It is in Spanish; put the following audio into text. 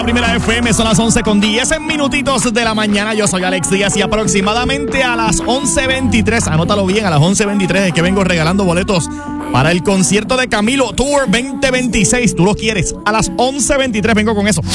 Primera FM, son las 11:10 minutitos de la mañana. Yo soy Alex Díaz y aproximadamente a las 11:23, anótalo bien, a las 11:23 es que vengo regalando boletos para el concierto de Camilo Tour 2026. Tú los quieres. A las 11:23 vengo con eso.